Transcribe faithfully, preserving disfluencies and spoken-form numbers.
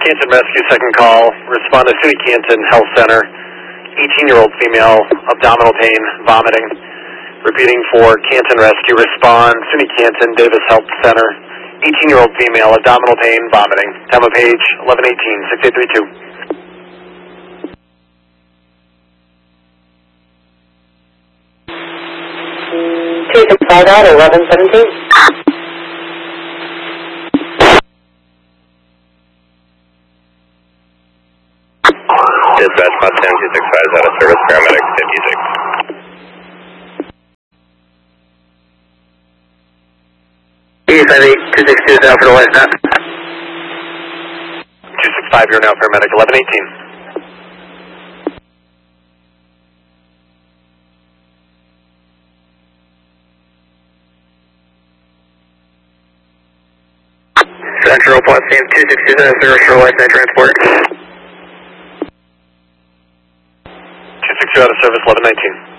Canton Rescue, second call. Respond to SUNY Canton Health Center. eighteen-year-old female, abdominal pain, vomiting. Repeating for Canton Rescue. Respond, SUNY Canton Davis Health Center. eighteen-year-old female, abdominal pain, vomiting. Time of page eleven eighteen, six eight three two. Two six five out, eleven seventeen. Dispatch, Mustang two six five is out of service, paramedic fifty-six. eight five eight, two six two is out for the life net. two six five, you're now paramedic eleven eighteen. Central Plus Team two six two is out of service for life net transport. two six two out of service, eleven nineteen.